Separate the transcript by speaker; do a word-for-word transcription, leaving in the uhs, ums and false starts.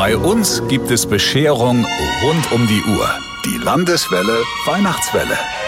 Speaker 1: Bei uns gibt es Bescherung rund um die Uhr. Die Landeswelle Weihnachtswelle.